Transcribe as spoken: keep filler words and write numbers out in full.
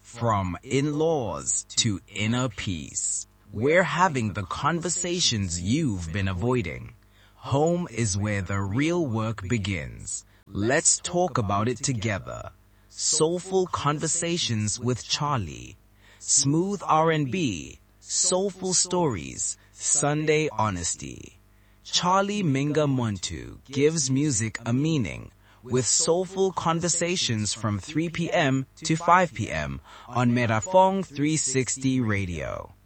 From in-laws to inner peace, we're having the conversations you've been avoiding. Home is where the real work begins. Let's talk about it together. Soulful Conversations with Charlie. Smooth R and B. Soulful Stories. Sunday Honesty. Charlie Minga Muntu gives music a meaning with soulful conversations from three p.m. to five p.m. on Merafong three sixty Radio.